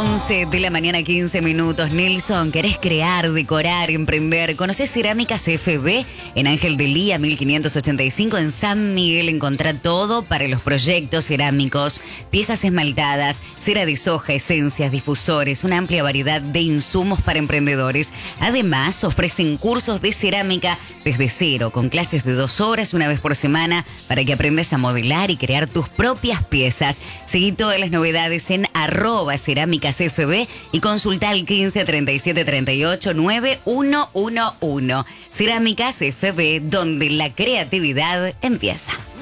11 de la mañana, 15 minutos. Nelson, ¿querés crear, decorar, emprender? ¿Conocés Cerámicas FB? En Ángel de Lía, 1585, en San Miguel. Encontrá todo para los proyectos cerámicos, piezas esmaltadas, cera de soja, esencias, difusores, una amplia variedad de insumos para emprendedores. Además, ofrecen cursos de cerámica desde cero, con clases de 2 horas una vez por semana para que aprendas a modelar y crear tus propias piezas. Seguí todas las novedades en @cerámicasfb y consulta al 15 37 38 9111. Cerámicas FB, donde la creatividad empieza.